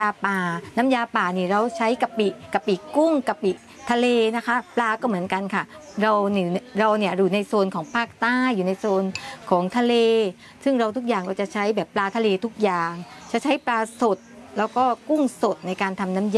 ยาป่าน้ำยาป่านี่เราใช้กะปิกุ้งกะปิทะเลนะคะปลาก็เหมือนกันค่ะเราเนี่ยอยู่ในโซนของภาคใต้อยู่ในโซนของทะเลซึ่งเราทุกอย่างเราจะใช้แบบปลาทะเลทุกอย่างจะใช้ปลาสดแล้วก็กุ้งสดในการทำน้ำยา